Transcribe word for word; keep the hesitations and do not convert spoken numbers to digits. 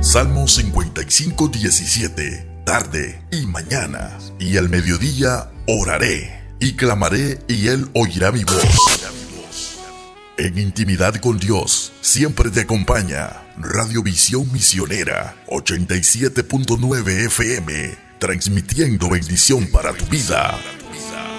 Salmo cincuenta y cinco, diecisiete. Tarde y mañana, y al mediodía oraré, y clamaré, y Él oirá mi voz. En intimidad con Dios, siempre te acompaña Radiovisión Misionera ochenta y siete punto nueve F M, transmitiendo bendición para tu vida.